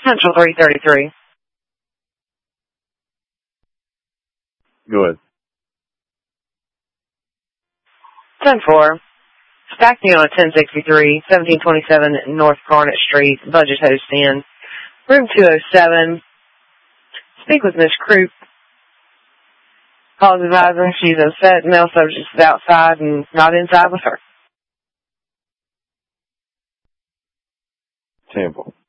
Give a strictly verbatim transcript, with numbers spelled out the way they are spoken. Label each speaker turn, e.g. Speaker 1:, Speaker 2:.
Speaker 1: Central three thirty-three.
Speaker 2: Go ahead.
Speaker 1: ten four. Stack me on a ten sixty-three, seventeen twenty-seven North Garnet Street, Budget Host Inn. Room two oh seven. Speak with Miss Croup. Call's advisor. She's upset. Male subject is outside and not inside with her.
Speaker 2: Sample.